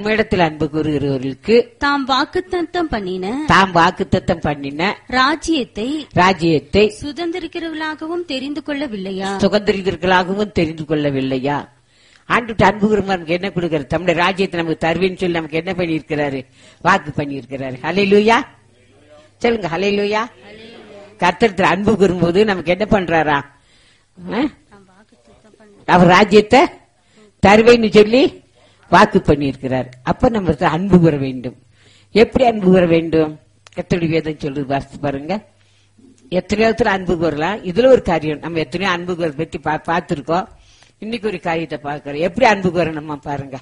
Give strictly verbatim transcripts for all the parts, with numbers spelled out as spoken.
தம்மிடத்தில் அன்பு கூறுகிறவர்களுக்கு தாம் வாக்குத்தத்தம் பண்ணின தாம் வாக்குத்தத்தம் பண்ணின ராஜ்யத்தை ராஜ்யத்தை சுதந்திரிக்கிறவர்களாகவும் தெரிந்து கொள்ளவில்லையா? சுதந்திரிகளாகவும் தெரிந்து கொள்ளவில்லையா? ஆண்டு அன்பு கூறுமா நமக்கு என்ன கொடுக்கிறார்? தம்முடைய ராஜ்யத்தை நமக்கு தருவேன்னு சொல்லி நமக்கு என்ன பண்ணியிருக்கிறாரு? வாக்கு பண்ணியிருக்கிறாரு. ஹல்லேலூயா சொல்லுங்க. ஹல்லேலூயா. கர்த்தர் அன்பு கூறும்போது நமக்கு என்ன பண்றாரா? அவர் ராஜ்யத்தை தருவேன்னு சொல்லி வாக்கு பண்ணியிருக்கிறார். அப்ப நம்ம அன்பு கூற வேண்டும். எப்படி அன்பு கூற வேண்டும்? கர்த்தருடைய வேதம் சொல்றது வாசித்து பாருங்க. எத்தனையோ அன்பு கூறலாம். இதுல ஒரு காரியம் நம்ம எத்தனையோ அன்பு கூற பத்தி பார்த்திருக்கோம். இன்னைக்கு ஒரு காரியத்தை பார்க்கிறோம். எப்படி அன்பு கூறணுமா பாருங்க.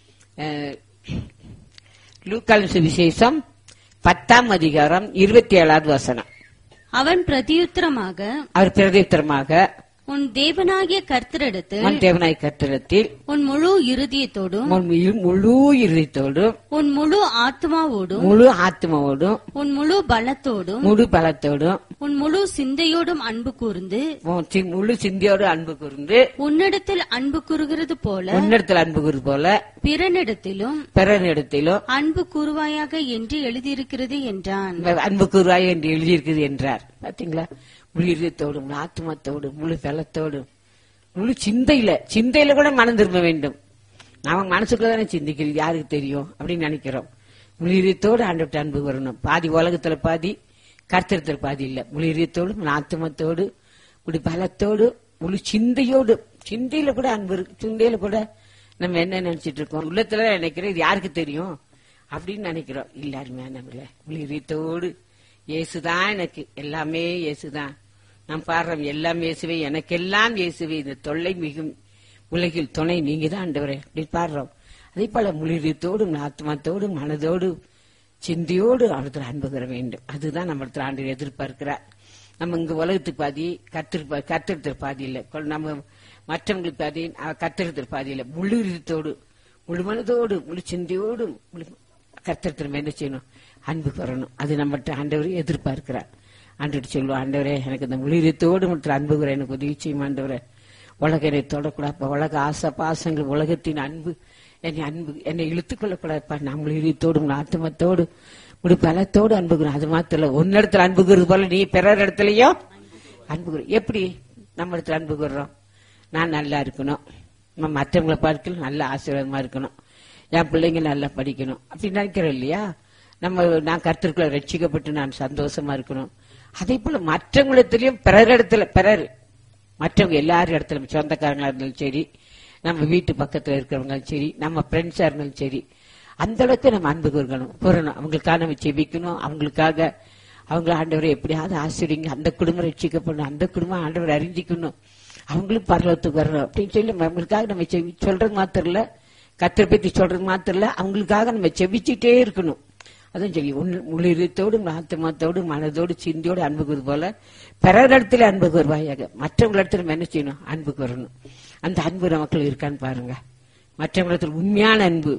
லூக்காவின் சுவிசேஷம் பத்தாம் அதிகாரம் இருபத்தி ஏழாவது வசனம். அவன் பிரதியுத்தரமாக அவர் பிரதியுத்தரமாக உன் தேவனாகிய கர்த்தரிடத்தில் உன் தேவனாகிய கர்த்தரிடத்தில் உன் முழு இருதயத்தோடும் உன் முழு இருதயத்தோடும் உன் முழு ஆத்மாவோடும் முழு ஆத்மாவோடும் உன் முழு பலத்தோடும் முழு பலத்தோடும் உன் முழு சிந்தையோடும் அன்பு கூர்ந்து உன் சி- முழு சிந்தியோடு அன்பு கூர்ந்து உன்னிடத்தில் அன்பு கூறுகிறது போல உன்னிடத்தில் அன்பு கூறு போல பிறனிடத்திலும் பிறனிடத்திலும் அன்பு கூறுவாயாக என்று எழுதியிருக்கிறது என்றான். அன்பு கூறுவாய் என்று எழுதியிருக்குது என்றார். பாத்தீங்களா? முழு இதயத்தோடும் முழு ஆத்மத்தோடும் முழு பலத்தோடும் முழு சிந்தையில சிந்தையில கூட மனம் திரும்ப வேண்டும். நாம மனசுக்குள்ள தானே சிந்திக்கிறது, யாருக்கு தெரியும் அப்படின்னு நினைக்கிறோம். முழு இதயத்தோடு ஆண்டவர்ட்ட அன்பு வரணும். பாதி உலகத்துல பாதி, கர்த்தரத்துல பாதி இல்ல. முழு இதயத்தோடு முழு ஆத்மத்தோடு முழு பலத்தோடு முழு சிந்தையோடு, சிந்தையில கூட அன்பு இருக்கு. சிந்தையில கூட நம்ம என்ன நினைச்சிட்டு இருக்கோம்? உள்ளத்துல நினைக்கிறோம், இது யாருக்கு தெரியும் அப்படின்னு நினைக்கிறோம். எல்லாருமே நம்மள முழு இதயத்தோடு இயேசுதான் எனக்கு எல்லாமே, இயேசுதான் நான் பாடுறோம், எல்லாம் இயேசுவே எனக்கெல்லாம் இயேசுவே, இந்த தொல்லை மிகும் உலகில் துணை நீங்க தான் ஆண்டவரே அப்படி பாடுறோம். அதே போல முழுதோடும் ஆத்மாத்தோடு மனதோடு சிந்தியோடு அவரத்தில் அன்பு பெற வேண்டும். அதுதான் நம்மளத்தில் ஆண்டு எதிர்பார்க்கிறார். நம்ம இங்க உலகத்துக்கு பாதி, கத்திர கத்திரத்தில் பாதி இல்லை, நம்ம மற்றவங்களுக்கு பாதி, கத்திரத்தில் பாதி இல்லை. முழு இதயத்தோடு முழு மனதோடு முழு சிந்தியோடு முழு கர்த்தர் என்ன செய்யணும்? அன்பு பெறணும். அது நம்மகிட்ட ஆண்டவரை எதிர்பார்க்கிறார். ஆண்டு சொல்லுவோம், ஆண்டவரே எனக்கு இந்த முழுதத்தோடு மற்றும் அன்பு கூற எனக்கு உதவி செய்யும் ஆண்டவரே. உலக என்னை தொடக்கூடாப்பா, உலக ஆசை பாசங்கள் உலகத்தின் அன்பு என்னை அன்பு என்னை இழுத்துக் கொள்ளக்கூடாதுப்பா. நான் முழுதத்தோடு ஆத்மத்தோடு முழு பலத்தோடு அன்பு கூறும். அது மாத்திரம் ஒன்னு இடத்துல அன்பு கூறுறது போல நீ பிறர் இடத்துலயும் அன்பு கூறு. எப்படி நம்ம இடத்துல அன்பு கூறுறோம்? நான் நல்லா இருக்கணும், நம்ம மற்றவங்களை பார்க்கல நல்ல ஆசீர்வாதமா இருக்கணும், என் பிள்ளைங்க நல்லா படிக்கணும் அப்படின்னு நினைக்கிறோம் இல்லையா? நம்ம நான் கர்த்தருக்குள்ள ரட்சிக்கப்பட்டு நான் சந்தோஷமா இருக்கணும். அதே போல மற்றவங்களிடத்திலயும் பிறர் இடத்துல பிறர் மற்றவங்க எல்லாரும் இடத்துல சொந்தக்காரங்களா இருந்தாலும் சரி, நம்ம வீட்டு பக்கத்துல இருக்கிறவங்களும் சரி, நம்ம ஃப்ரெண்ட்ஸா இருந்தாலும் சரி, அந்த அளவுக்கு நம்ம அன்பு கூறணும் கூறணும் அவங்களுக்காக நம்ம செபிக்கணும். அவங்களுக்காக அவங்கள ஆண்டவரை எப்படியாவது ஆசிரியங்க, அந்த குடும்பம் ரட்சிக்கப்படணும், அந்த குடும்பம் ஆண்டவரை அறிஞ்சிக்கணும், அவங்களும் பரலோகத்துக்கு வரணும் அப்படின்னு சொல்லி அவங்களுக்காக நம்ம செவி சொல்றது மாத்திரம் இல்ல, கர்த்தரை பத்தி சொல்றது மாத்திரம் இல்ல, அவங்களுக்காக நம்ம செபிச்சுட்டே இருக்கணும். அதான் சொல்லி முழு இதயத்தோடு ஆத்மாத்தோடு மனதோடு சிந்தியோடு அன்பு கூறு போல பிறர் இடத்துல அன்பு கூறுவாயாக. மற்றவங்க இடத்துல நம்ம என்ன செய்யணும்? அன்பு கூறணும். அந்த அன்பு நமக்குள்ள இருக்கான்னு பாருங்க. மற்றவங்க இடத்துல உண்மையான அன்பு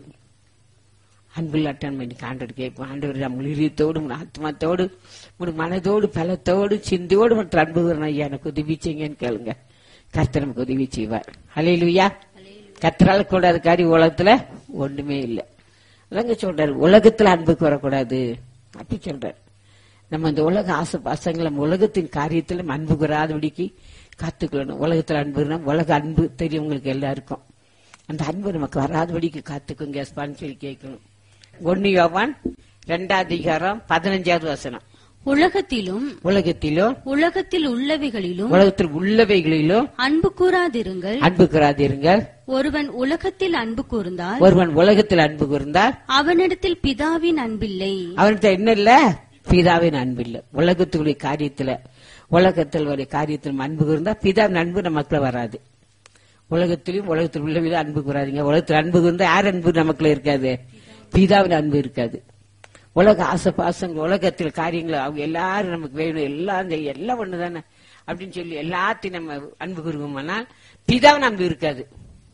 அன்பு இல்லாட்டான் இன்னைக்கு ஆண்டவர் கேட்போம். ஆண்டவர் முழு இதயத்தோடு ஆத்மாத்தோடு முழு மனதோடு பலத்தோடு சிந்தியோடு மற்ற அன்பு கூறணும். ஐயா எனக்கு உதவி செய்யுங்கன்னு கேளுங்க, கர்த்தர் நமக்கு உதவி செய்வார். ஹல்லேலூயா. கர்த்தரால கூடாத காரியம் உலகத்துல ஒண்ணுமே இல்லை. அதாங்க சொல்றாரு, உலகத்துல அன்புக்கு வரக்கூடாது அப்படி சொல்றாரு. நம்ம இந்த உலக ஆசை பாசங்களை உலகத்தின் காரியத்துல நம்ம அன்பு கூறாதபடிக்கு காத்துக்கொள்ளணும். உலகத்துல அன்புனா உலக அன்பு தெரியும் உங்களுக்கு எல்லாருக்கும். அந்த அன்பு நமக்கு வராதபடிக்கு காத்துக்குங்க சொல்லி கேட்கணும். ஒன்னு யோவான் இரண்டாவது அதிகாரம் பதினஞ்சாவது வசனம். உலகத்திலும் உலகத்திலும் உலகத்தில் உள்ளவைகளிலும் உலகத்தில் உள்ளவைகளிலும் அன்பு கூறாதிருங்கள் அன்பு கூறாதிருங்கள். ஒருவன் உலகத்தில் அன்பு கூர்ந்தால் ஒருவன் உலகத்தில் அன்பு கூர்ந்தால் அவனிடத்தில் பிதாவின் அன்பில்லை. அவன்கிட்ட என்ன இல்ல? பிதாவின் அன்பு இல்ல. உலகத்துடைய காரியத்துல உலகத்தில் ஒரு காரியத்தில் அன்பு கூர்ந்தா பிதாவின் அன்பு நமக்குள்ள வராது. உலகத்திலும் உலகத்தில் உள்ளவித அன்பு கூறாதீங்க. உலகத்தில் அன்பு கூர்ந்தா யார் அன்பு நமக்குள்ள இருக்காது? பிதாவின் அன்பு இருக்காது. உலக ஆசை பாசங்கள் உலகத்தில் காரியங்கள் அவங்க எல்லாரும் நமக்கு வேணும், எல்லாம் எல்லாம் ஒண்ணுதானே அப்படின்னு சொல்லி எல்லாத்தையும் நம்ம அன்பு கூறுவோம்னால் பிதாவின் அன்பு இருக்காது.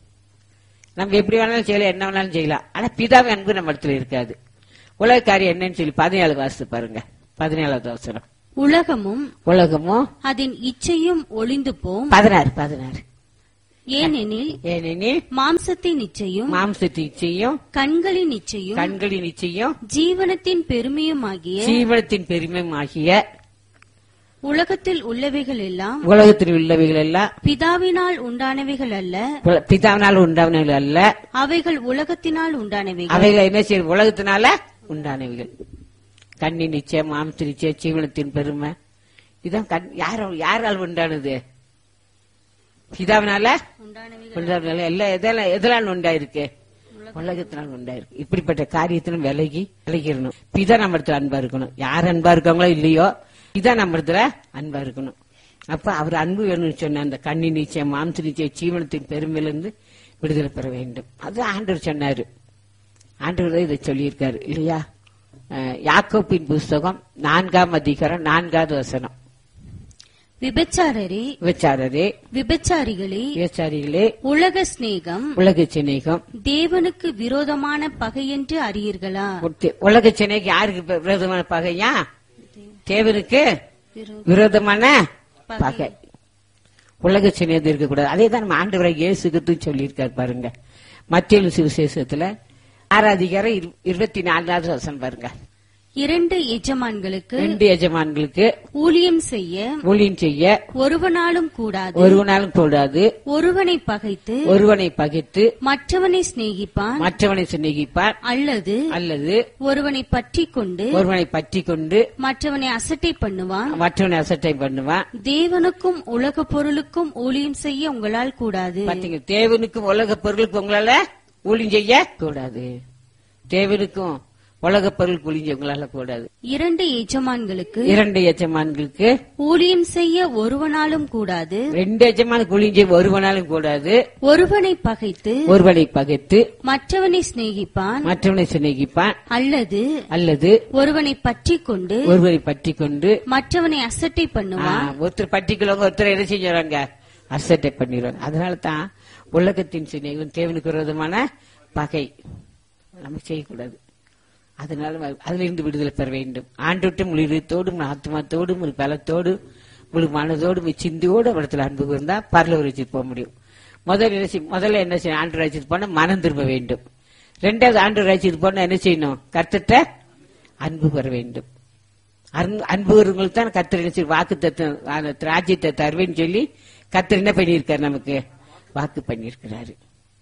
நம்ம எப்படி வேணாலும் செய்யலாம், என்ன வேணாலும் செய்யலாம், ஆனா பிதாவின் அன்பு நம்ம இடத்துல இருக்காது. உலக காரியம் என்னன்னு சொல்லி பதினேழு வாசித்து பாருங்க. பதினேழாவது அவசரம். உலகமும் உலகமும் அதன் இச்சையும் ஒளிந்து போம். பதினாறு பதினாறு ஏனெனில் ஏனெனில் மாம்சத்தின் இச்சையும் மாம்சத்தின் இச்சையும் கண்களின் இச்சையும் கண்களின் இச்சையும் ஜீவனத்தின் பெருமையுமாகிய ஜீவனத்தின் பெருமையுமாகிய உலகத்தில் உள்ளவைகள் எல்லாம் உலகத்தில் உள்ளவைகள் எல்லாம் பிதாவினால் உண்டானவைகள் அல்ல, உல- பிதாவினால் உண்டானவைகள் அல்ல, அவைகள் உலகத்தினால் உண்டானவைகள். அவைகள் என்ன செய்யும்? உலகத்தினால உண்டானவைகள். கண்ணின் நிச்சயம், மாம்ச நிச்சயம், ஜீவனத்தின் பெருமை, இதான் கண் யார் யாரால் உண்டானது? பிதாவினால உண்டானவைகள் உண்டானது. எல்லாம் எதெல்லாம் எதெல்லாம் உண்டாயிருக்கு? உலகத்தினால் உண்டாயிருக்கு. இப்படிப்பட்ட காரியத்திலும் விலகி விலகிடணும். பிதா நம்ம இடத்துல அன்பா இருக்கணும். யார் அன்பா இருக்காங்களோ இல்லையோ, பிதா நம்ம இடத்துல அன்பா இருக்கணும். அப்ப அவர் அன்பு வேணும்னு சொன்ன அந்த கண்ணி நிச்சயம், மாம்ச நிச்சயம், ஜீவனத்தின் பெருமையிலிருந்து விடுதலை பெற வேண்டும். அது ஆண்டவர் சொன்னாரு. ஆண்டவர் தான் இதை சொல்லியிருக்காரு இல்லையா? அஹ், யாக்கோபின் புஸ்தகம் நான்காம் அதிகாரம் நான்காவது வசனம். விபச்சாரரே விபச்சாரரே, விபச்சாரிகளே, விபச்சாரிகளே, உலக சிநேகம் உலக சிநேகம், தேவனுக்கு விரோதமான பகை என்று அறியீர்களா? உலக சிநேகம் யாருக்கு விரோதமான பகையா? தேவனுக்கு விரோதமான பகை. உலக சிநேகம் இருக்கக்கூடாது. அதே தான் நம்ம ஆண்டவரை இயேசு கிறிஸ்து சொல்லியிருக்காரு பாருங்க. மத்தேயு சுவிசேஷத்துல ஆறாம் அதிகாரம் இரு- இருபத்தி நான்காவது வசனம் பாருங்க. இரண்டு எஜமான்களுக்கு ரெண்டு எஜமான்களுக்கு ஊழியம் செய்ய ஊழியம் செய்ய ஒருவனாலும் கூடாது. ஒருவனாலும் கூடாது. ஒருவனை பகைத்து ஒருவனை பகைத்து மற்றவனை சிநேகிப்பான், மற்றவனை சிநேகிப்பான், அல்லது அல்லது ஒருவனை பற்றி கொண்டு ஒருவனை பற்றி கொண்டு மற்றவனை அசட்டை பண்ணுவான். மற்றவனை அசட்டை பண்ணுவான். தேவனுக்கும் உலக பொருளுக்கும் ஊழியம் செய்ய உங்களால் கூடாது. பாத்தீங்க, தேவனுக்கும் உலக பொருளுக்கு உங்களால ஊழியம் செய்ய கூடாது. தேவனுக்கும் உலக பொருள் ஊழியம் உங்களால கூடாது. இரண்டு எஜமான்களுக்கு இரண்டு எஜமான்களுக்கு ஊழியம் செய்ய ஒருவனாலும் கூடாது. ரெண்டு எஜமானுக்கு ஊழியம் செய்ய ஒருவனாலும் கூடாது. ஒருவனை பகைத்து ஒருவனை பகைத்து மற்றவனை சிநேகிப்பான், மற்றவனை சிநேகிப்பான், அல்லது அல்லது ஒருவனை பற்றி கொண்டு ஒருவரை பற்றி கொண்டு மற்றவனை அசட்டை பண்ணுவான். ஆ, ஒருத்தர் பட்டிக்குள்ளவங்க ஒருத்தர் என்ன செஞ்சுறாங்க? அசட்டை பண்ணிடுவாங்க. அதனால தான் உலகத்தின் சிநேகம் தேவனுக்கு விரோதமான பகை நம்ம செய்யக்கூடாது. அதனால அதுல இருந்து விடுதலை பெற வேண்டும். ஆண்டோட்டு முழு இதயத்தோடும் ஆத்மாத்தோடும் முழு பலத்தோடு முழு மனதோடு சிந்தியோடு இடத்துல அன்பு இருந்தா பரலோக ராஜ்யத்துக்கு போக முடியும். முதல்ல என்ன செய்ய முதல்ல என்ன செய்யணும்? ஆண்டு ராஜ்யத்துக்கு போனா மனம் திரும்ப வேண்டும். ரெண்டாவது ஆண்டு ராஜ்யத்துக்கு போனா என்ன செய்யணும்? கர்த்தர்ட்ட அன்பு பெற வேண்டும். அன்பு அன்புகளுக்கு தான் கர்த்தர் என்ன செய்ய வாக்கு தத்துவம் ராஜ்யத்தை தருவேன்னு சொல்லி கர்த்தர் என்ன பண்ணியிருக்காரு? நமக்கு வாக்கு பண்ணியிருக்கிறாரு.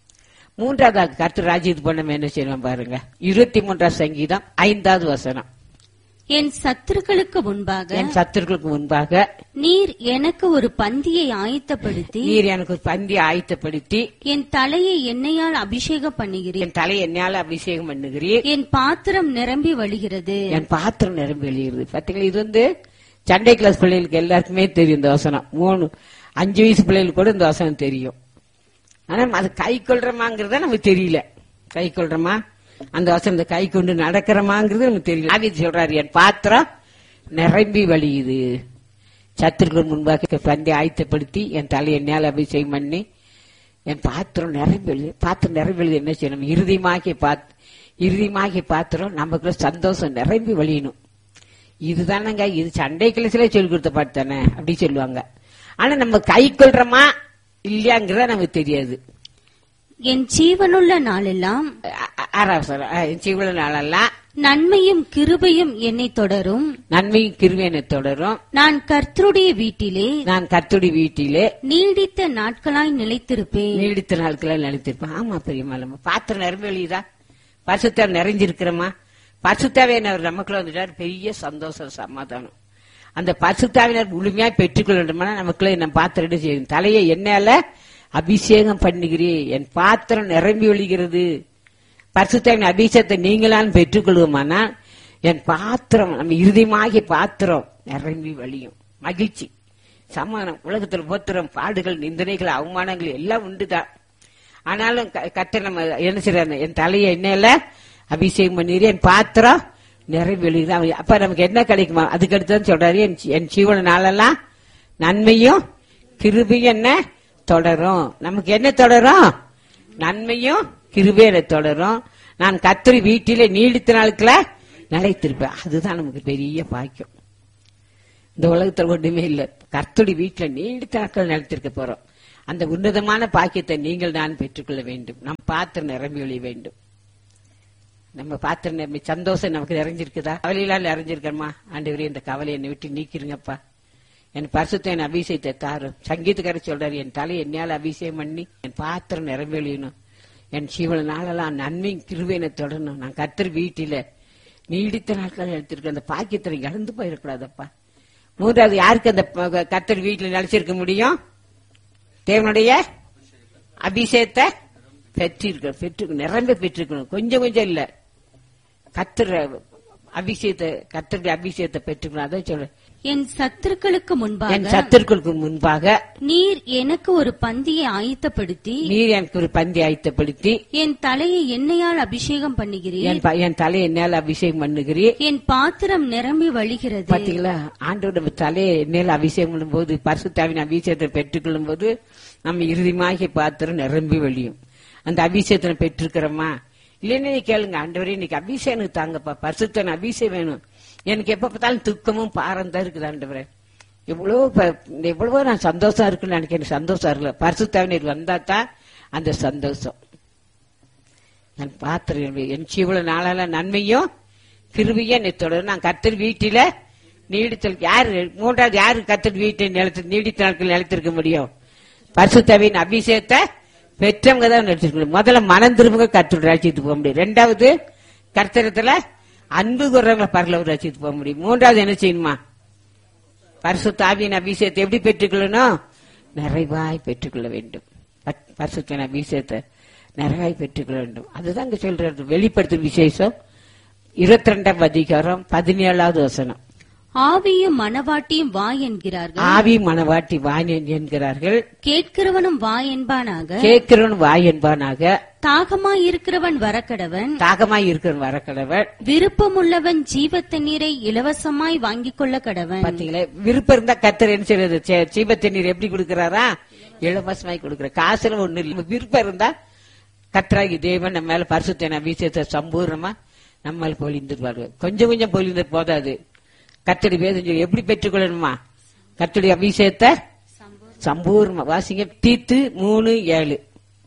மூன்றாவது கர்த்தர் ராஜ்யத்துக்கு போன என்ன செய்யணும் பாருங்க. இருபத்தி மூன்றாவது சங்கீதம் ஐந்தாவது வசனம். என் சத்துருக்களுக்கு முன்பாக என் சத்துருக்களுக்கு முன்பாக நீர் எனக்கு ஒரு பந்தியை ஆயத்தப்படுத்தி நீர் எனக்கு ஒரு பந்தியை ஆயத்தப்படுத்தி என் தலையை எண்ணெயால் அபிஷேகம் பண்ணுகிறீர். என் தலையை என்னால அபிஷேகம் பண்ணுகிறீர். என் பாத்திரம் நிரம்பி வழிகிறது. என் பாத்திரம் நிரம்பி வெளியிடுது. பாத்தீங்களா, இது வந்து சண்டே கிளாஸ் பிள்ளைகளுக்கு எல்லாருக்குமே தெரியும் இந்த வசனம். மூணு அஞ்சு வயசு பிள்ளைகளுக்கு கூட இந்த வசனம் தெரியும். ஆனா அது கை கொள்றமாங்கிறத நமக்கு தெரியல. கை கொள்றமா அந்த வசனத்தை கை கொண்டு நடக்கிறமாங்கிறது நமக்கு தெரியல. ஆவிது சொல்றாரு, என் பாத்திரம் நிரம்பி வழியுது. சத்துருக்கள் முன்பாக பந்தி ஆயத்தப்படுத்தி என் தலை என்னால் அபிஷேகம் பண்ணி என் பாத்திரம் நிரம்பி எழுது. பாத்திரம் நிரம்பி எழுது என்ன செய்யணும்? இறுதியமாகி பாத் இறுதியமாகி பாத்திரம் நமக்குள்ள சந்தோஷம் நிரம்பி வழியணும். இதுதானங்க, இது சண்டை கிளாஸ்ல சொல்லி கொடுத்த பாட்டு தானே அப்படி சொல்லுவாங்க. ஆனா நம்ம கை கொள்றோமா இல்லையாங்கிறத நமக்கு தெரியாது. என் ஜீவனுள்ள நாளெல்லாம் ஜீவன நாளெல்லாம் நன்மையும் கிருபையும் என்னை தொடரும். நன்மையும் கிருபையை தொடரும். நான் கர்த்தருடைய வீட்டிலே நான் கர்த்தருடைய வீட்டிலே நீடித்த நாட்களாய் நிலைத்திருப்பேன். நீடித்த நாட்களாய் நிலைத்திருப்பேன். ஆமா பெரியம்மா, நம்ம பாத்திரம் நிரம்பி வெளியுதா? பசுத்தா நிறைஞ்சிருக்கிறோமா? பசுத்தாவினர் நமக்குள்ள வந்துட்டாரு, பெரிய சந்தோஷம் சமாதானம். அந்த பசுத்தாவினர் முழுமையா பெற்றுக்கொள்ள வேண்டுமா? நமக்குள்ள நம்ம பாத்திரம் செய்யும் தலையை என்னால அபிஷேகம் பண்ணுகிறேன், என் பாத்திரம் நிரம்பி ஒழிகிறது. பரிசுத்தாவின் அபிஷேகத்தை நீங்களாம் பெற்றுக்கொள்வோமானா என் பாத்திரம் நம்ம இறுதியமாகி பாத்திரம் நிரம்பி வழியும். மகிழ்ச்சி, சமாதானம். உலகத்தில் போத்திரம், பாடுகள், நிந்தனைகள், அவமானங்கள் எல்லாம் உண்டுதான். ஆனாலும் கர்த்தர் நம்ம என்ன செய்யறாரு? என் தலையை எண்ணெயில அபிஷேகம் பண்ணிடுறேன், என் பாத்திரம் நிரம்பி வழியுது. அப்ப நமக்கு என்ன கிடைக்குமா? அதுக்கடுத்து சொல்றாரு, என் ஜீவன நாளெல்லாம் நன்மையும் கிருபையும் என்ன தொடரும். நமக்கு என்ன தொடரும்? நன்மையும் கிருபையை தொடரும். நான் கர்த்தர் வீட்டிலே நீடித்த நாட்கள நிலைத்திருப்பேன். அதுதான் நமக்கு பெரிய பாக்கியம். இந்த உலகத்துல ஒன்றுமே இல்லை. கர்த்தருடைய வீட்டுல நீடித்த நாட்கள் நிலைத்திருக்க போறோம். அந்த உன்னதமான பாக்கியத்தை நீங்கள் நான் பெற்றுக்கொள்ள வேண்டும். நம் பாத்திரம் நிரம்பி ஒழிய வேண்டும். நம்ம பாத்திரம் நிரம்பி சந்தோஷம் நமக்கு நிறைஞ்சிருக்குதா? கவலையெல்லாம் நிறைஞ்சிருக்கணுமா? ஆண்டவரே, இந்த கவலை என்னை விட்டு நீக்கிருங்கப்பா, என் பரிசுத்த என் அபிஷேகத்தை தாரும். சங்கீதக்காரர் சொல்றாரு, என் தலை என்னால் அபிஷேகம் பண்ணி என் பாத்திரம் நிரம்பி ஒழியணும். என் ஜீவன நாளெல்லாம் நன்மை கிருபையினை தொடரணும். நான் கர்த்தர் வீட்டில நீடித்த நாட்கள் எடுத்திருக்க அந்த பாக்கியத்தை இழந்து போயிடக்கூடாதப்பா. மூன்றாவது, யாருக்கு அந்த கர்த்தர் வீட்டில் நிலைச்சிருக்க முடியும்? தேவனுடைய அபிஷேகத்தை பெற்றிருக்க பெற்று நிரம்ப பெற்றிருக்கணும். கொஞ்சம் கொஞ்சம் இல்ல, கர்த்தர் அபிஷேகத்தை கர்த்தருடைய அபிஷேகத்தை பெற்றுக்கணும். அதான் சொல்றேன், என் சத்துருக்களுக்கு முன்பாக என் சத்துருக்களுக்கு முன்பாக நீர் எனக்கு ஒரு பந்தியை ஆயத்தப்படுத்தி நீர் எனக்கு ஒரு பந்தி ஆயத்தப்படுத்தி என் தலையை எண்ணெயால் அபிஷேகம் பண்ணுகிறீர். என் ப- என் தலையை என்னால் அபிஷேகம் பண்ணுகிறீர். என் பாத்திரம் நிரம்பி வழிகிறது. பாத்தீங்களா, ஆண்டோட தலையை என்னால் அபிஷேகம் பண்ணும் போது, பரிசுத்தாவின் அபிஷேகத்தை பெற்றுக்கொள்ளும் போது நம்ம இறுதிமாகி பாத்திரம் நிரம்பி வழியும். அந்த அபிஷேகத்தை பெற்றிருக்கிறோமா இல்லைன்னு கேளுங்க. ஆண்டவரே, இன்னைக்கு அபிஷேகம் தாங்கப்பா, பரிசுத்தன் அபிஷேகம் வேணும். எனக்கு எப்ப பார்த்தாலும் துக்கமும் பாரம் தான் இருக்குது ஆண்டவரே. எவ்வளவு ப- எவ்வளவோ நான் சந்தோஷம் இருக்குன்னு எனக்கு எனக்கு சந்தோஷம் இருக்குல்ல. பரிசுத்தாவினர் வந்தா தான் அந்த சந்தோஷம். நான் பாத்திரம் என் ஜீவன நாளால நன்மையும் கிருபையும் என்னை தொடரும். நான் கர்த்தர் வீட்டில நீடித்தல் யாரு மூன்றாவது யாரு கர்த்தர் வீட்டை நிலத்து நீடித்த நாட்கள் நிலைத்திருக்க முடியும்? பரிசுத்தாவின் அபிஷேகத்தை பெற்றவங்க தான் நினைச்சிருக்கணும். முதல்ல மனம் திரும்ப கர்த்தருடைய ராஜ்யத்துக்கு போக முடியும். ரெண்டாவது, கர்த்தரத்துல அன்பு குறவங்களை பரலோக ராஜ்யத்துக்கு போக முடியும். மூன்றாவது என்ன செய்யணுமா? பரிசுத்த ஆவியின் அபிஷேகத்தை எப்படி பெற்றுக்கொள்ளணும்? நிறைவாய் பெற்றுக்கொள்ள வேண்டும். பத்- பரிசுத்த அபிஷேகத்தை நிறைவாய் பெற்றுக்கொள்ள வேண்டும். அதுதான் இங்க சொல்றது. வெளிப்படுத்தும் விசேஷம் இருபத்தி ரெண்டாம் அதிகாரம் பதினேழாவது வசனம். ஆவியும் மனவாட்டியும் வா என்கிறார்கள். ஆவி மனவாட்டி வான் என்கிறார்கள். கேட்கிறவனும் வா என்பானாக. கேட்கிறவன் வாய் என்பானாக. தாகமாய் இருக்கிறவன் வரக்கடவன். தாகமாய் இருக்கிறவன் வரக்கடவன். விருப்பமுள்ளவன் ஜீவ தண்ணீரை இலவசமாய் வாங்கிக் கொள்ள கடவன். பாத்தீங்களா, விருப்பம் இருந்தா கர்த்தர் என்ன செய்யறது? சீப தண்ணீர் எப்படி கொடுக்கிறாரா? இலவசமாய் கொடுக்கிற. காசுல ஒண்ணு இல்ல. விருப்பம் இருந்தா கர்த்தராகி தேவன் நம்ம மேல பரிசுத்த அபிஷேகத்தை சம்பூர்ணமா நம்ம மேல பொழிந்துருவாரு. கொஞ்சம் கொஞ்சம் பொழிந்து போதாது. கர்த்தருடைய வேதம் எப்படி பெற்றுக்கொள்ளணுமா? கர்த்தருடைய அபிஷேகத்தை சம்பூர்ணமா வாசிங்க. தீத்து மூணு ஏழு.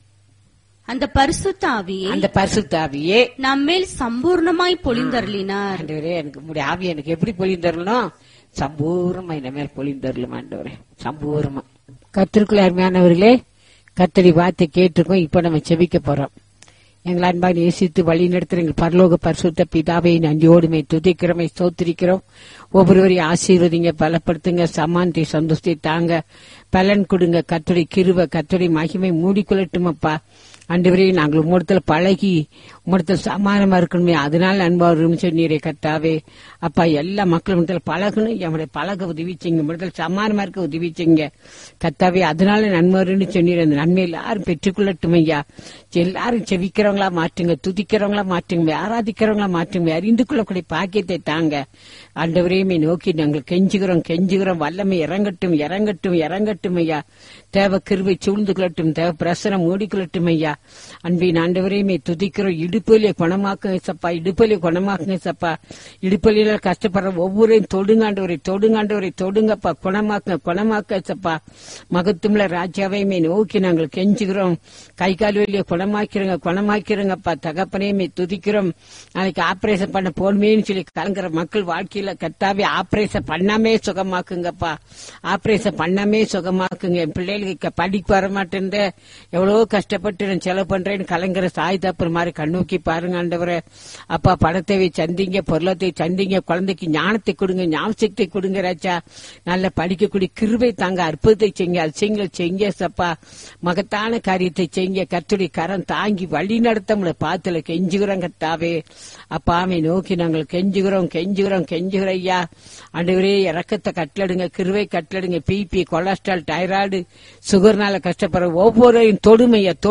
அந்த பரிசுத்த ஆவியை அந்த பரிசுத்த ஆவியே நம்மேல் சம்பூர்ணமாய் பொழிந்தருளினார். ஆண்டவரே, எனக்கு உம்முடைய ஆவி எனக்கு எப்படி பொழிந்தரணும்? சம்பூர்ணமா இந்த மேல் பொழிந்தரலும் ஆண்டவரே, சம்பூர்ணமா. கர்த்தருக்குள்ள அருமையானவர்களே, கர்த்தருடைய வார்த்தை கேட்டிருக்கோம். இப்ப நம்ம செபிக்க போறோம். எங்கள் அன்பாக நேசித்து வழி நடத்துற எங்கள் பரலோக பரிசுத்த பிதாவை நன்றியோடுமை துதிக்கிறோமை ஸ்தோத்திரிக்கிறோம். ஒவ்வொருவரையும் ஆசீர்வதிங்க, பலப்படுத்துங்க, சமானத்தை சந்தோஷத்தை தாங்க, பலன் கொடுங்க. கர்த்தருடைய கிருபை கர்த்தருடைய மகிமை மூடிக்கொள்ளட்டும் அப்பா. ஆண்டவரே, நாங்கள் உம்மிடத்துல பழகி உம்மிடத்துல சமானமா இருக்கணுமே, அதனால அன்பா சொன்னீரே கர்த்தாவே. அப்பா, எல்லா மக்களும் பழகணும், என்னுடைய பழக உதவிச்சிங்க, உம்மிடத்துல சமானமா இருக்க உதவிச்சிங்க கர்த்தாவே. அதனால நன்மைன்னு சொன்னீர். அந்த நன்மை எல்லாரும் பெற்றுக்கொள்ளட்டும் ஐயா. எல்லாரும் செவிக்கிறவங்களா மாற்றுங்க, துதிக்கிறவங்களா மாற்றுங்க, ஆராதிக்கிறவங்களா மாற்றுங்க, அறிந்து கொள்ளக்கூடிய பாக்கியத்தை தாங்க. ஆண்டவரையுமே நோக்கி நாங்கள் கெஞ்சுகிறோம் கெஞ்சுகிறோம் வல்லமை இறங்கட்டும் இறங்கட்டும் இறங்கட்டும் ஐயா. தேவ கிருபை சூழ்ந்து கொள்ளட்டும், தேவ பிரசனம் மூடிக்கொள்ளட்டும் ஐயா. அன்பின் ஆண்டவரையுமே துதிக்கிறோம். இடுப்பலியை குணமாக்குங்க சப்பா, இடுப்பலியை குணமாக்குங்க சப்பா. இடுப்பலியில கஷ்டப்படுற ஒவ்வொருவரையும் தொடுங்காண்டவரை தொடுங்காண்டவரை தொடுங்கப்பா, குணமாக்க குணமாக்க சப்பா. மகத்துவம்ல ராஜாவையுமே நோக்கி நாங்கள் கெஞ்சுகிறோம். கை கால் வலியை குணமாக்கிறோங்க குணமாக்கிறோங்கப்பா. தகப்பனையுமே துதிக்கிறோம். நாளைக்கு ஆபரேஷன் பண்ண போடுமேன்னு சொல்லி கலங்குற மக்கள் வாழ்க்கையில கர்த்தாவே ஆபரேஷன் பண்ணாமே சுகமாக்குங்கப்பா. ஆபரேஷன் பண்ணாமே சுகமாக்குங்க. என் பிள்ளைகளுக்கு படிக்க வர மாட்டேன், எவ்வளவோ கஷ்டப்பட்டு நான் செலவு பண்றேன்னு கலங்குற சாய் தப்புற மாதிரி கண்ணோக்கி பாருங்க ஆண்டவரே. அப்பா, பணத்தை சந்திங்க, பொருளத்தை சந்திங்க, குழந்தைக்கு ஞானத்தை கொடுங்க, ஞாபகத்தை கொடுங்க ராஜா. நல்ல படிக்கக்கூடிய கிருபை தாங்க, அற்புதத்தை செய்யுங்க, அதிசயங்களை செய்யுங்க சப்பா. மகத்தான காரியத்தை செய்யுங்க. கர்த்தருடைய கரம் தாங்கி வழி நடத்த உங்களை பாத்துல கெஞ்சுகிறோம் கர்த்தாவே. அப்பாவை நோக்கி நாங்கள் கெஞ்சுகிறோம் கெஞ்சுகிறோம் கெஞ்சுகிறோம் ஐயா. ஆண்டவரே, இரக்கத்தை கட்டளடுங்க, கிருவை கட்டளடுங்க. பிபி, கொலஸ்ட்ரால், டைராய்டு, சுகர்னால கஷ்டப்படுற ஒவ்வொருவரையும் தொடுமையா தொடுமையா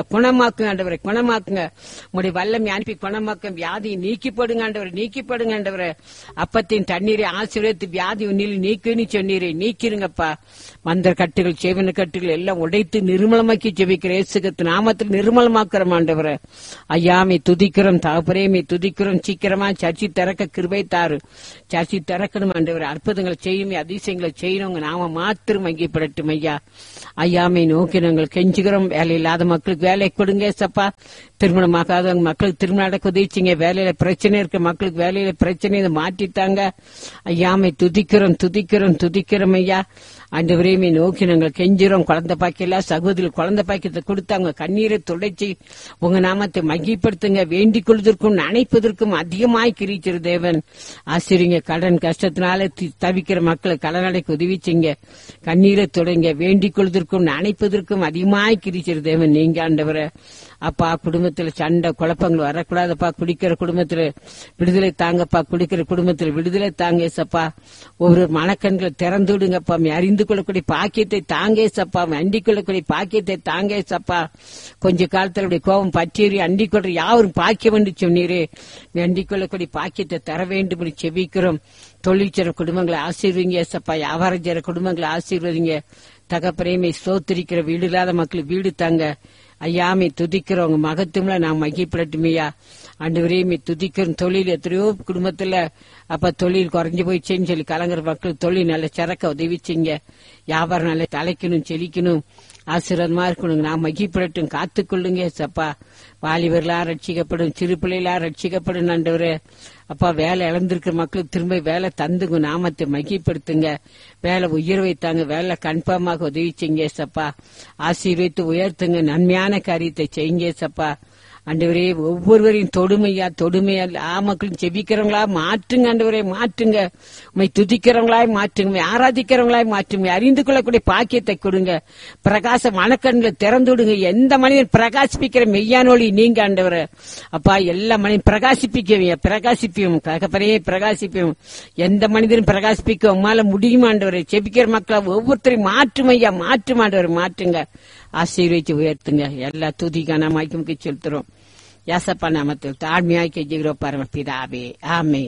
குணமாக்குங்க ஆண்டவரை, குணமாக்குங்க. உங்களுடைய வல்லமை அனுப்பி குணமாக்க, வியாதியை நீக்கி போடுங்க ஆண்டவரை, நீக்கி போடுங்க ஆண்டவரை. அப்பத்தின் தண்ணீரை ஆசீர்வதித்து வியாதி உன்னில் நீக்குன்னு சொன்னீரே, நீக்கிருங்கப்பா. மந்திர கட்டுகள், செவின கட்டுகள் எல்லாம் உடைத்து நிர்மலமாக்கி ஜெபிக்கிற இயேசுவின் நாமத்தில் நிர்மலமாக்குறோம் ஆண்டவரை. ஐயாமை துதிக்கிறோம் தகப்பரேமை துதிக்கிறோம். சீக்கிரமா சர்ச்சை திறக்க கிருபை தாரு. சர்ச்சை திறக்கணும் ஆண்டவரை. அற்புதங்களை செய்யும், அதிசயங்களை செய்யணும். நாம மாத்திரம் மகிப்படட்டும் ஐயா. ஐயாமை நோக்கி நாங்கள் கெஞ்சுகிறோம். வேலை இல்லாத மக்களுக்கு வேலை கொடுங்க சப்பா. திருமணமாகாதவங்க மக்களுக்கு திருமணம் நடக்க உதவிச்சிங்க. வேலையில பிரச்சனை இருக்க மக்களுக்கு வேலையில பிரச்சனை மாற்றித்தாங்க. ஐயாமை துதிக்கிறோம் துதிக்கிறோம் துதிக்கிறோம் ஐயா. ஆண்டவரையுமே நோக்கி நாங்கள் கெஞ்சுறோம். குழந்தை பாக்கியெல்லாம் சகோதரி குழந்தை பாக்கியத்தை கொடுத்தாங்க. கண்ணீரை துடைச்சி உங்க நாமத்தை மகிப்படுத்துங்க. வேண்டிக் கொள்வதற்கும் நினைப்பதற்கும் அதிகமாய் கிரிச்சிரு தேவன். ஆசிரியங்க. கடன் கஷ்டத்தினால தவிக்கிற மக்களை கடன் அடைக்க உதவிச்சிங்க. கண்ணீரை தொடங்க. வேண்டிக் கொள்வதற்கும் நினைப்பதற்கும் அதிகமாய் கிரிச்சிரு தேவன். நீங்க ஆண்டவரை அப்பா, குடும்பத்துல சண்டை குழப்பங்கள் வரக்கூடாதப்பா. குடிக்கிற குடும்பத்துல விடுதலை தாங்கப்பா. குடிக்கிற குடும்பத்துல விடுதலை தாங்க சப்பா. ஒவ்வொரு மனக்கண்களை திறந்து விடுங்கப்பா. அறிந்து கொள்ளக்கூடிய பாக்கியத்தை தாங்கே சப்பா. அண்டிக் கொள்ளக்கூடிய பாக்கியத்தை தாங்கே சப்பா. கொஞ்ச காலத்துல கோபம் பச்சேரி அண்டிக் கொள்ற யாரும் பாக்கியம் என்று சொன்னீரே, அண்டிக் கொள்ளக்கூடிய பாக்கியத்தை தர வேண்டும் என்று செபிக்கிறோம். தொழில் செய்ற குடும்பங்களை ஆசீர்வதிங்க சப்பா. வியாபாரம் செய்ற குடும்பங்களை ஆசீர்வதிங்க. தகப்பரையுமே சோத்திரிக்கிற வீடு இல்லாத மக்களுக்கு வீடு தாங்க. ஐயாமை துதிக்கிறவங்க மகத்துவம்ல நாம் மகிப்படட்டுமையா. ஆண்டவரையுமே துதிக்கிறோம். தொழில் எத்தனையோ குடும்பத்துல அப்ப தொழில் குறைஞ்சு போயிடுச்சேன்னு சொல்லி கலங்குற மக்கள் தொழில் நல்ல சிறக்க உதவிச்சிங்க. வியாபாரம் நல்ல தலைக்கணும் செழிக்கணும் ஆசீர்வாதமா இருக்கணும். நாம் மகிப்படட்டும். காத்துக்கொள்ளுங்க சப்பா. வாலிபர்களா ரட்சிக்கப்படும், சிறு பிள்ளைகளா ரட்சிக்கப்படும் ஆண்டவரே. அப்பா, வேலை இழந்திருக்கிற மக்களுக்கு திரும்ப வேலை தந்துங்க. நாமத்தை மகிப்படுத்துங்க. வேலை உயர் வைத்தாங்க. வேலை கன்ஃபார்மாக உதவி செய்யுங்க சப்பா. ஆசீர்வதித்து உயர்த்துங்க. நன்மையான காரியத்தை செய்யுங்க சப்பா. ஆண்டவரே, ஒவ்வொருவரையும் தொடுமையா தொடுமையா ஆ மக்களும் செபிக்கிறவங்களா மாற்றுங்க ஆண்டவரே, மாற்றுங்க. உண்மை துதிக்கிறவங்களாய் மாற்றுங்க, ஆராதிக்கிறவங்களாய் மாற்றுங்க. அறிந்து கொள்ளக்கூடிய பாக்கியத்தை கொடுங்க. பிரகாச மனக்கண்களை திறந்து விடுங்க. எந்த மனிதன் பிரகாசிப்பிக்கிற மெய்யானொழி நீங்க ஆண்டவரே. அப்பா, எல்லா மனிதன் பிரகாசிப்பிக்க பிரகாசிப்பியும் ககப்பறையே பிரகாசிப்பியும். எந்த மனிதனும் பிரகாசிப்பிக்க உமால முடியும் ஆண்டவரே. செபிக்கிற மக்களை ஒவ்வொருத்தரையும் மாற்றும் ஐயா, மாற்றும் ஆண்டவரை, மாற்றுங்க. ஆசீர்வதிச்சு உயர்த்துங்க. எல்லா துதிக்கான மாய்க்கு செலுத்துறோம். யாசப்பா நாமத்தில் தாழ்மையாய் கெஞ்சுகிறோம் பரமபிதாவே, ஆமே.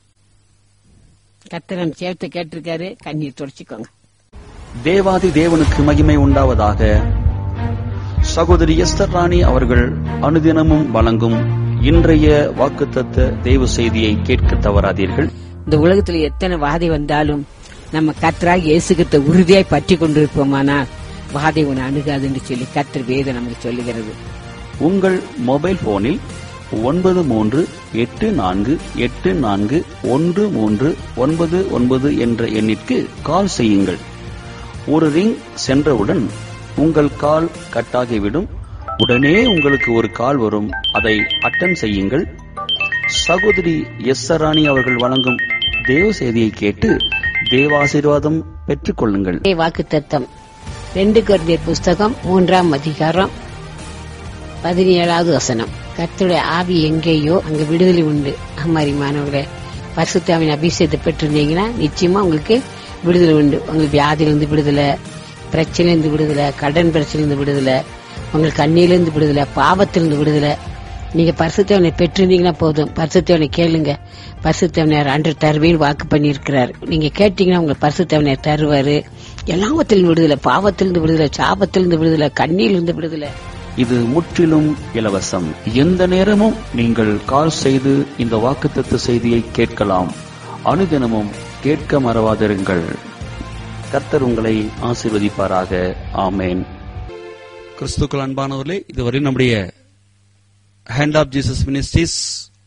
கர்த்தர் சேர்த்து கேட்டிருக்காரு. கண்ணீர் தொடச்சிக்கோங்க. தேவாதி தேவனுக்கு மகிமை உண்டாவதாக. சகோதரி எஸ்தர் ராணி அவர்கள் அனுதினமும் வழங்கும் இன்றைய வாக்குத்தத்த தேவ செய்தியை கேட்க தவறாதீர்கள். இந்த உலகத்துல எத்தனை வாதை வந்தாலும் நம்ம கர்த்தராகிய இயேசுகிட்ட உறுதியாய் பற்றி கொண்டிருப்போமானால் வாதை உன்னை அணுகாதுன்னு சொல்லி கர்த்தர் வேதம் நமக்கு சொல்லுகிறது. உங்கள் மொபைல் போனில் ஒன்பது மூன்று எட்டு நான்கு எட்டு நான்கு ஒன்று மூன்று ஒன்பது ஒன்பது என்ற எண்ணிற்கு கால் செய்யுங்கள். ஒரு ரிங் சென்றவுடன் உங்கள் கால் கட்டாகிவிடும். உடனே உங்களுக்கு ஒரு கால் வரும். அதை அட்டன் செய்யுங்கள். சகோதரி எஸ் ராணி அவர்கள் வழங்கும் தேவ செய்தியை கேட்டு தேவாசீர்வாதம் பெற்றுக் கொள்ளுங்கள். வாக்குத்தத்தம் ரெண்டு கொரிந்தியர் புஸ்தகம் மூன்றாம் அதிகாரம் பதினேழாவது வசனம். கர்த்தருடைய ஆவி எங்கேயோ அங்க விடுதலை உண்டு. அம்மாரி மாணவர்களே, பரிசுத்தாவின் அபிஷேகத்தை பெற்றிருந்தீங்கன்னா நிச்சயமா உங்களுக்கு விடுதலை உண்டு. உங்களுக்கு வியாதியிலிருந்து விடுதலை, பிரச்சனையிலிருந்து விடுதலை, கடன் பிரச்சனையிலிருந்து விடுதலை, உங்களுக்கு கண்ணியிலிருந்து விடுதலை, பாவத்திலிருந்து விடுதலை. நீங்க பரிசுத்தவனை பெற்றிருந்தீங்கன்னா போதும். பரிசுத்தவனை கேளுங்க. பரிசுத்தவனர் அன்று தருவேன் வாக்கு பண்ணி இருக்கிறார். நீங்க கேட்டீங்கன்னா உங்க பரிசுத்தவனர் தருவாரு. எல்லாவத்திலிருந்து விடுதலை, பாவத்திலிருந்து விடுதலை, சாபத்திலிருந்து விடுதலை, கண்ணியிலிருந்து விடுதலை. இது முற்றிலும் இலவசம். எந்த நேரமும் நீங்கள் கால் செய்து இந்த வாக்குத்தத்த செய்தியை கேட்கலாம். அனுதினமும் கேட்க மறவாதிருங்கள். கர்த்தர் உங்களை ஆசீர்வதிப்பாராக. ஆமேன். கிறிஸ்துக்கள் அன்பானவர்களே, இதுவரை நம்முடைய hand of Jesus ministries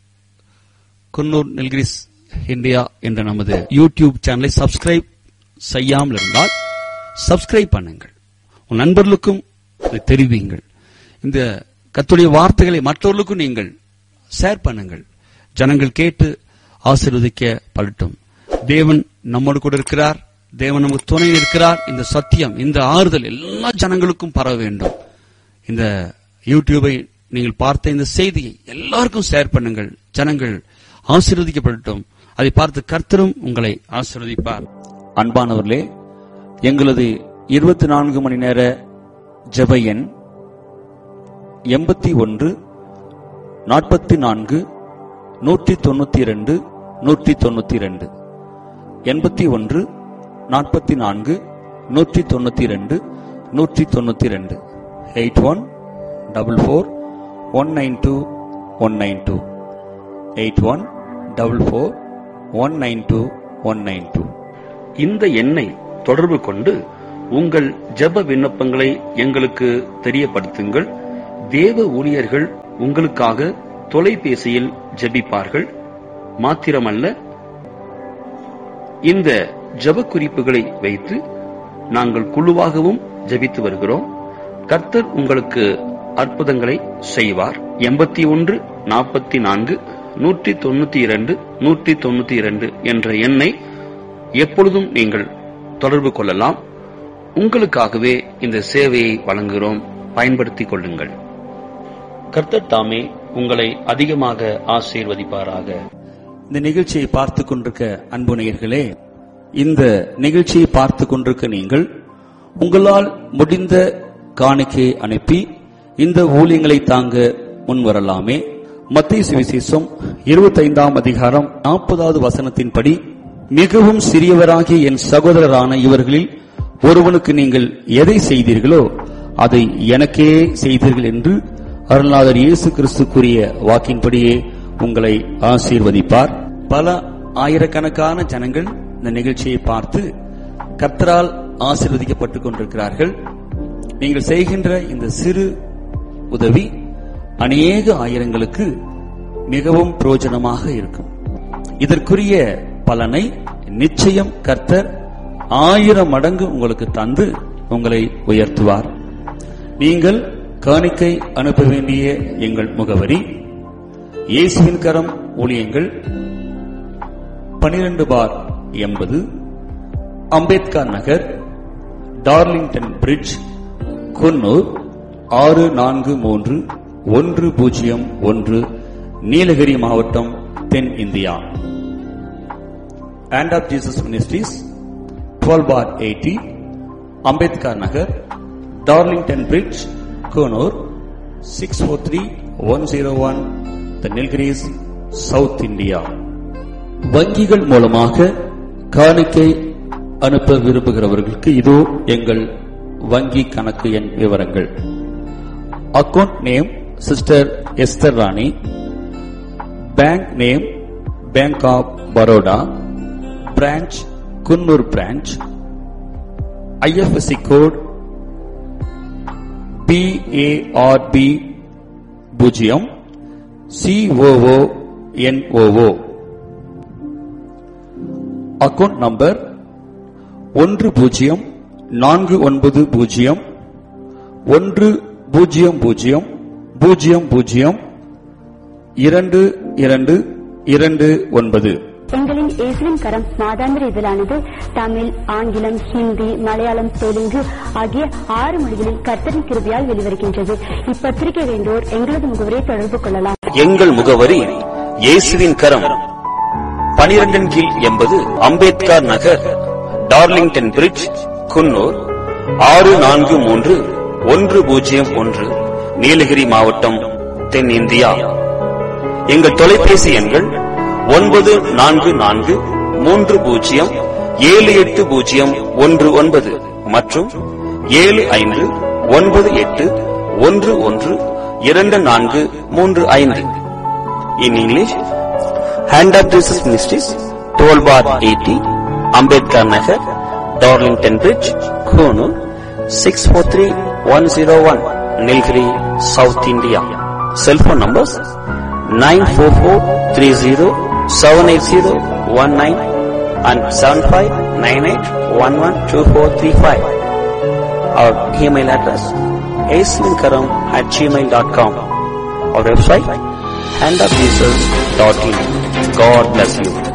Coonoor Nilgiris India என்ற நமது யூடியூப் சேனலை சப்ஸ்கிரைப் செய்யாமல் இருந்தால் சப்ஸ்கிரைப் பண்ணுங்கள். உன் நண்பர்களுக்கும் தெரிவியுங்கள். இந்த கர்த்தருடைய வார்த்தைகளை மற்றவர்களுக்கும் நீங்கள் ஷேர் பண்ணுங்கள். ஜனங்கள் கேட்டு ஆசீர்வதிக்கப்படட்டும். தேவன் நம்மோடு கூட இருக்கிறார். தேவன் நமக்கு துணை இருக்கிறார். இந்த சத்தியம், இந்த ஆறுதல் எல்லா ஜனங்களுக்கும் பரவ வேண்டும். இந்த யூடியூபை நீங்கள் பார்த்த இந்த செய்தியை எல்லாருக்கும் ஷேர் பண்ணுங்கள். ஜனங்கள் ஆசீர்வதிக்கப்படட்டும். அதை பார்த்து கர்த்தரும் உங்களை ஆசீர்வதிப்பார். அன்பானவர்களே, எங்களது இருபத்தி நான்கு மணி நேர ஜெப எண் எண்பத்தி ஒன்று நாற்பத்தி நான்கு நூற்றி தொண்ணூத்தி இரண்டு நூற்றி தொண்ணூத்தி இரண்டு எண்பத்தி ஒன்று நாற்பத்தி நான்கு நூற்றி தொண்ணூத்தி இரண்டு நூற்றி தொண்ணூத்தி இரண்டு eight one double four one nine two one nine two eight one double four one nine two one nine two. இந்த எண்ணை தொடர்பு கொண்டு உங்கள் ஜெப விண்ணப்பங்களை எங்களுக்கு தெரியப்படுத்துங்கள். தேவ ஊழியர்கள் உங்களுக்காக தொலைபேசியில் ஜெபிப்பார்கள். மாத்திரமல்ல, இந்த ஜெப குறிப்புகளை வைத்து நாங்கள் குழுவாகவும் ஜெபித்து வருகிறோம். கர்த்தர் உங்களுக்கு அற்புதங்களை செய்வார். எண்பத்தி ஒன்று நாற்பத்தி நான்கு நூற்றி தொண்ணூத்தி இரண்டு நூற்றி தொண்ணூத்தி இரண்டு என்ற எண்ணை எப்பொழுதும் நீங்கள் தொடர்பு கொள்ளலாம். உங்களுக்காகவே இந்த சேவையை வழங்குகிறோம். பயன்படுத்திக் கொள்ளுங்கள். கர்த்தர் தாமே உங்களை அதிகமாக ஆசீர்வதிப்பாராக. இந்த நிகழ்ச்சியை பார்த்து கொண்டிருக்க அன்பு நேயர்களே, இந்த நிகழ்ச்சியை பார்த்து கொண்டிருக்க நீங்கள் உங்களால் முடிந்த காணிக்கையை அனுப்பி இந்த ஊழியங்களை தாங்க முன்வரலாமே. மத்தேயு சுவிசேஷம் இருபத்தி ஐந்தாம் அதிகாரம் நாற்பதாவது வசனத்தின்படி, மிகவும் சிறியவராகிய என் சகோதரரான இவர்களில் ஒருவனுக்கு நீங்கள் எதை செய்தீர்களோ அதை எனக்கே செய்தீர்கள் என்று அருள்நாதர் இயேசு கிறிஸ்து கூறிய வாக்கின்படியே உங்களை ஆசீர்வதிப்பார். பல ஆயிரக்கணக்கான ஜனங்கள் இந்த நிகழ்ச்சியை பார்த்து கர்த்தரால் ஆசீர்வதிக்கப்பட்டுக் கொண்டிருக்கிறார்கள். நீங்கள் செய்கின்ற இந்த சிறு உதவி அநேக ஆயிரங்களுக்கு மிகவும் பிரயோஜனமாக இருக்கும். இதற்குரிய பலனை நிச்சயம் கர்த்தர் ஆயிரம் மடங்கு உங்களுக்கு தந்து உங்களை உயர்த்துவார். நீங்கள் காணிக்கை அனுப்ப வேண்டிய எங்கள் முகவரி: இயேசுவின் கரம் ஊழியங்கள், பனிரெண்டு பார் எண்பது, அம்பேத்கர் நகர், டார்லிங்டன் பிரிட்ஜ், குன்னூர் ஆறு நான்கு மூன்று ஒன்று பூஜ்ஜியம் ஒன்று, நீலகிரி மாவட்டம், தென் India. Hand of Jesus Ministries, twelve bar eighty, Ambedkar Nagar, Darlington Bridge, Konur, six four three one zero one, The Nilgiris, South India. வங்கிகள் மூலமாக காணிக்கை அனுப்ப விரும்புகிறவர்களுக்கு இதோ எங்கள் வங்கி கணக்கு எண் விவரங்கள். Account name sister Esther Rani, bank name bank app Baroda, branch Coonoor branch, I F S C code B A R B பூஜ்ஜியம் சி ஓ ஓ என் ஓ ஓ. அக்கவுண்ட் நம்பர் ஒன்று பூஜ்ஜியம் நான்கு ஒன்பது பூஜ்ஜியம் ஒன்று பூஜ்ஜியம் பூஜ்ஜியம் பூஜ்ஜியம் பூஜ்ஜியம் இரண்டு இரண்டு இரண்டு ஒன்பது. எங்களின் இயேசுவின் கரம் மாதாந்திர இதழானது தமிழ், ஆங்கிலம், ஹிந்தி, மலையாளம், தெலுங்கு ஆகிய ஆறு மொழிகளில் கர்த்தரின் கிருபையால் வெளிவருகின்றது. இப்பத்திரிகை வேண்டோர் எங்களது முகவரியை தொடர்பு கொள்ளலாம். எங்கள் முகவரி: இயேசுவின் கரம், பனிரெண்டின் கீழ் எண்பது, அம்பேத்கர் நகர், டார்லிங்டன் பிரிட்ஜ், குன்னூர் ஆறு நான்கு மூன்று ஒன்று பூஜ்ஜியம் ஒன்று, நீலகிரி மாவட்டம், தென் இந்தியா. எங்கள் தொலைபேசி எண்கள் ஒன்பது நான்கு நான்கு மூன்று பூஜ்ஜியம் ஏழு எட்டு பூஜ்ஜியம் ஒன்று ஒன்பது மற்றும் ஏழு ஐந்து ஒன்பது எட்டு ஒன்று ஒன்று இரண்டு நான்கு மூன்று ஐந்து. In English, Hand of Jesus Ministries, twelve bar eighty, Ambedkar Nagar, Darlington Bridge, Konur, six four three one zero one, Nilgiri, South India. Cell phone numbers nine four four three zero seven eight zero one nine and seven five nine eight one one two four three five. Our email address aislinkaram at gmail dot com. Our website hand of jesus dot in. God bless you.